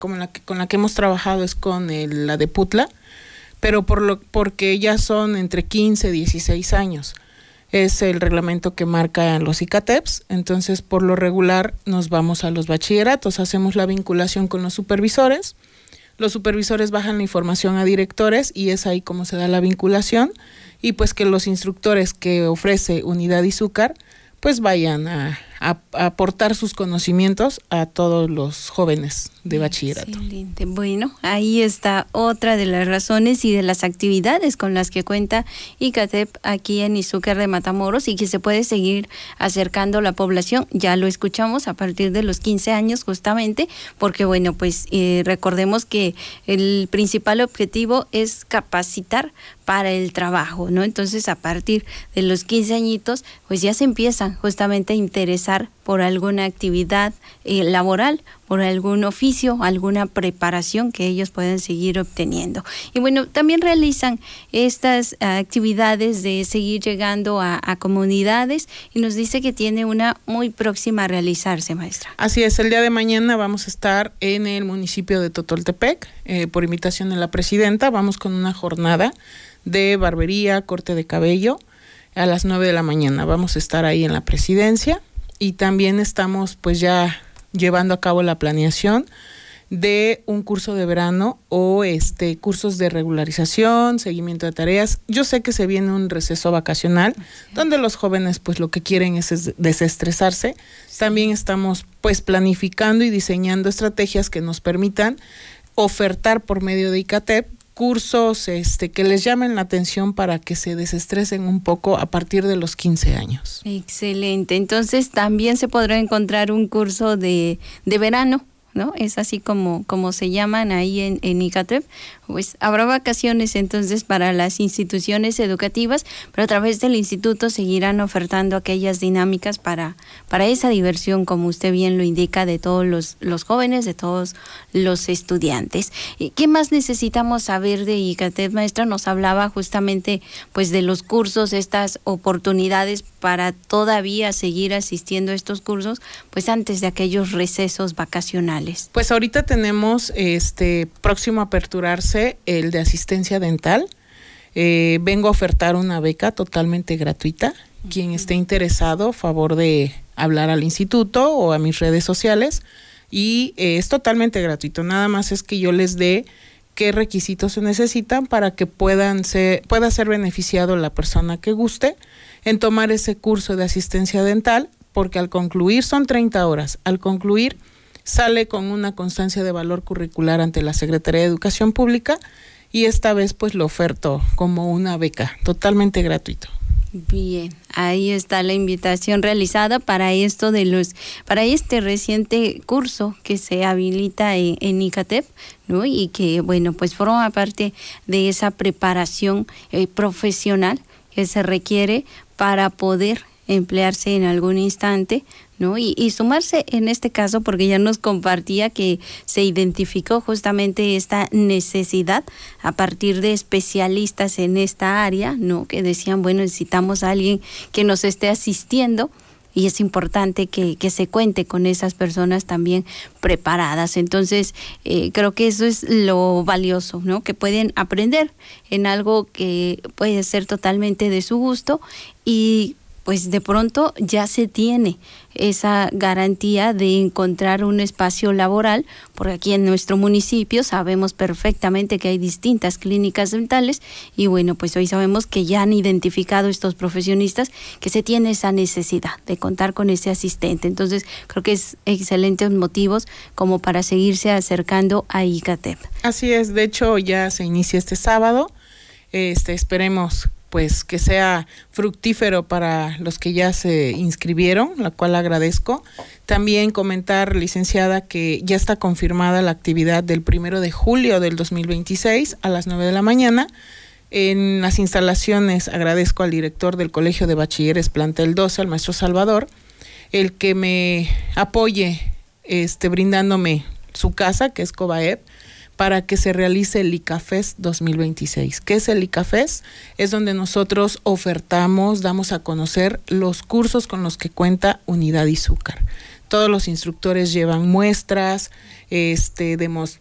con la que hemos trabajado es con la de Putla, pero porque ya son entre 15 y 16 años. Es el reglamento que marcan los ICATEPs, entonces por lo regular nos vamos a los bachilleratos, hacemos la vinculación con los supervisores bajan la información a directores y es ahí como se da la vinculación y pues que los instructores que ofrece Unidad Izúcar pues vayan a aportar sus conocimientos a todos los jóvenes de bachillerato. Excelente. Bueno, ahí está otra de las razones y de las actividades con las que cuenta ICATEP aquí en Izúcar de Matamoros y que se puede seguir acercando a la población. Ya lo escuchamos a partir de los 15 años justamente, porque bueno, pues recordemos que el principal objetivo es capacitar para el trabajo, ¿no? Entonces, a partir de los 15 añitos, pues ya se empiezan justamente a interesar por alguna actividad laboral, por algún oficio, alguna preparación que ellos puedan seguir obteniendo. Y bueno, también realizan estas actividades de seguir llegando a comunidades y nos dice que tiene una muy próxima a realizarse, maestra. Así es, el día de mañana vamos a estar en el municipio de Totoltepec, por invitación de la presidenta, vamos con una jornada de barbería, corte de cabello, a las 9 de la mañana. Vamos a estar ahí en la presidencia y también estamos pues ya llevando a cabo la planeación de un curso de verano o cursos de regularización, seguimiento de tareas. Yo sé que se viene un receso vacacional donde los jóvenes pues lo que quieren es desestresarse. También estamos pues planificando y diseñando estrategias que nos permitan ofertar por medio de ICATEP cursos que les llamen la atención para que se desestresen un poco a partir de los 15 años. Excelente. Entonces también se podrá encontrar un curso de verano, ¿no? Es así como se llaman ahí en ICATEP. Pues habrá vacaciones entonces para las instituciones educativas, pero a través del instituto seguirán ofertando aquellas dinámicas para esa diversión, como usted bien lo indica, de todos los jóvenes, de todos los estudiantes. ¿Y qué más necesitamos saber de ICATEP, maestra? Nos hablaba justamente pues de los cursos, estas oportunidades para todavía seguir asistiendo a estos cursos, pues antes de aquellos recesos vacacionales. Pues ahorita tenemos próximo a aperturarse el de asistencia dental. Vengo a ofertar una beca totalmente gratuita. Quien esté interesado, favor de hablar al instituto o a mis redes sociales y es totalmente gratuito. Nada más es que yo les dé qué requisitos se necesitan para que pueda ser beneficiado la persona que guste en tomar ese curso de asistencia dental, porque al concluir son 30 horas. Al concluir sale con una constancia de valor curricular ante la Secretaría de Educación Pública y esta vez pues lo oferto como una beca, totalmente gratuito. Bien, ahí está la invitación realizada para este reciente curso que se habilita en ICATEP, ¿no? Y que bueno, pues forma parte de esa preparación profesional que se requiere para poder emplearse en algún instante, ¿no? Y sumarse en este caso, porque ya nos compartía que se identificó justamente esta necesidad a partir de especialistas en esta área, ¿no? Que decían, bueno, necesitamos a alguien que nos esté asistiendo y es importante que se cuente con esas personas también preparadas. Entonces, creo que eso es lo valioso, ¿no? Que pueden aprender en algo que puede ser totalmente de su gusto y pues de pronto ya se tiene esa garantía de encontrar un espacio laboral, porque aquí en nuestro municipio sabemos perfectamente que hay distintas clínicas dentales y bueno, pues hoy sabemos que ya han identificado estos profesionistas que se tiene esa necesidad de contar con ese asistente. Entonces, creo que es excelentes motivos como para seguirse acercando a ICATEP. Así es, de hecho ya se inicia este sábado, esperemos pues que sea fructífero para los que ya se inscribieron, la cual agradezco. También comentar, licenciada, que ya está confirmada la actividad del 1 de julio del 2026 a las 9 de la mañana. En las instalaciones agradezco al director del Colegio de Bachilleres Plantel 12, al maestro Salvador, el que me apoye brindándome su casa, que es Cobaep, para que se realice el ICAFES 2026. ¿Qué es el ICAFES? Es donde nosotros ofertamos, damos a conocer los cursos con los que cuenta Unidad Izúcar. Todos los instructores llevan muestras,